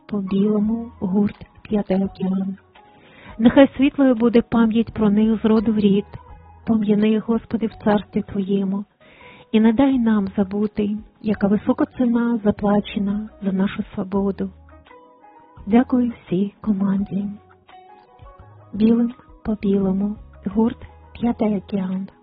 по білому, гурт «П'ятий океан». Нехай світлою буде пам'ять про них з роду в рід. Пом'яни, Господи, в царстві Твоєму. І не дай нам забути, яка висока ціна заплачена за нашу свободу. Дякую всій команді. Білим по білому, гурт «П'ятий океан».